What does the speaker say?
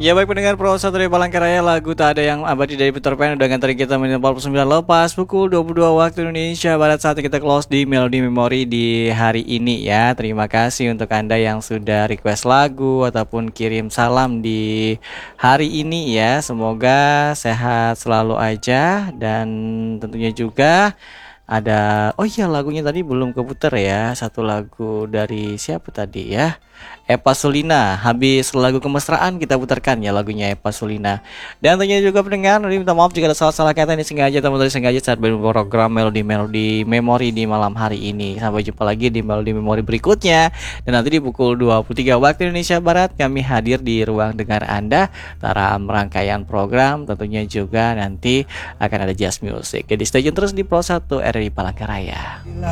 Ya baik pendengar Pro 1 dari Palangkaraya, lagu Tak Ada Yang Abadi dari Peter Pan udah nganterin kita menit 49 lepas pukul 22 waktu Indonesia Barat. Saat kita close di Melody Memory di hari ini ya. Terima kasih untuk Anda yang sudah request lagu ataupun kirim salam di hari ini ya. Semoga sehat selalu aja, dan tentunya juga ada, oh iya, lagunya tadi belum keputar ya. Satu lagu dari siapa tadi ya? Eva Sulina. Habis lagu kemesraan kita putarkan ya lagunya Eva Sulina. Dan tentunya juga pendengar, minta maaf jika ada salah-salah kata ini sengaja atau tidak sengaja saat program Melody Memory di malam hari ini. Sampai jumpa lagi di Melody Memory berikutnya. Dan nanti di pukul 23 waktu Indonesia Barat kami hadir di ruang dengar Anda dalam rangkaian program. Tentunya juga nanti akan ada jazz music. Jadi stay tune terus di Pro 1 RRI Palangkaraya.